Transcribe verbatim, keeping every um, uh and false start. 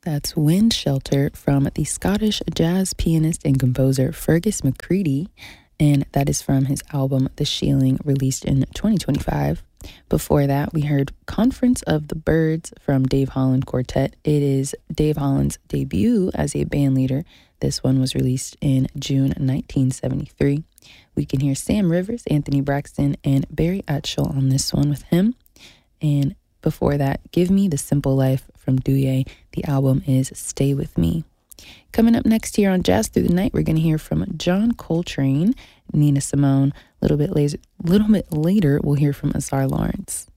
That's Wind Shelter from the Scottish jazz pianist and composer Fergus McCready, and that is from his album The Shieling, released in twenty twenty-five. Before that, we heard Conference of the Birds from Dave Holland Quartet. It is Dave Holland's debut as a band leader. This one was released in June nineteen seventy-three. We can hear Sam Rivers, Anthony Braxton, and Barry Atchell on this one with him. And before that, Give Me the Simple Life from Douye. The album is Stay With Me. Coming up next here on Jazz Through the Night, we're going to hear from John Coltrane, Nina Simone. A little bit later, little bit later, we'll hear from Azar Lawrence.